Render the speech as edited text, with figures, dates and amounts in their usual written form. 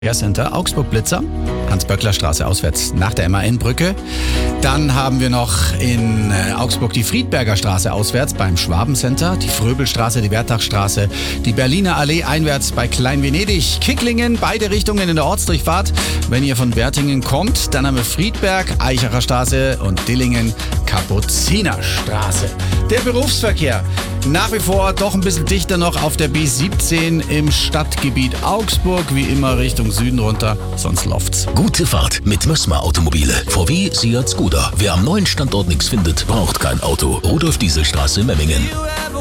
Center Augsburg-Blitzer, Hans-Böckler-Straße auswärts nach der MAN-Brücke. Dann haben wir noch in Augsburg die Friedberger Straße auswärts beim Schwaben-Center, die Fröbelstraße, die Wertachstraße, die Berliner Allee einwärts bei Klein-Venedig, Kicklingen, beide Richtungen in der Ortsdurchfahrt. Wenn ihr von Wertingen kommt, dann haben wir Friedberg, Eichacher Straße und Dillingen, Kapuzinerstraße. Der Berufsverkehr nach wie vor doch ein bisschen dichter noch auf der B17 im Stadtgebiet Augsburg, wie immer Richtung Süden runter, sonst läuft's. Gute Fahrt mit Mössma Automobile. VW, Seat, Skoda. Wer am neuen Standort nichts findet, braucht kein Auto. Rudolf-Diesel-Straße, Memmingen.